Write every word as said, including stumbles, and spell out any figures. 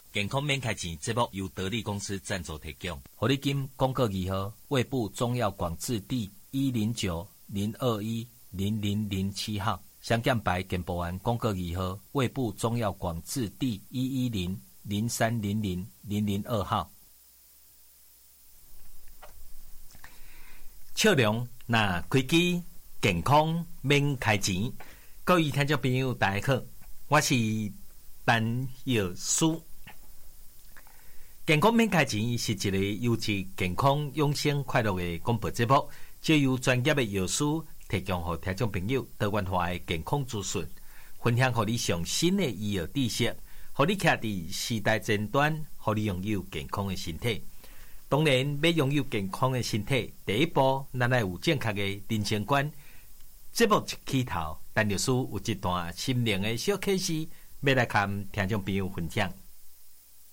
健康免开钱节目由得力公司赞助提供。活力金广告二号：胃部中药广字第一零九零二一零零零七号。香港白健保案广告二号：胃部中药广字第一一零零三零零零零二号。笑容那开机，健康免开钱。各位听众朋友，大家好，我是陈药师。健康免开钱是一个优质健康养生快乐的广播节目，借由专业的药师提供给听众朋友多元化的健康资讯，分享给你上新的医药知识，让你徛在时代前端，让你拥有健康的身体。当然，要拥有健康的身体，第一步咱要有正确的人生观。节目一起头，陈药师有一段心灵的小启示，要来跟听众朋友分享。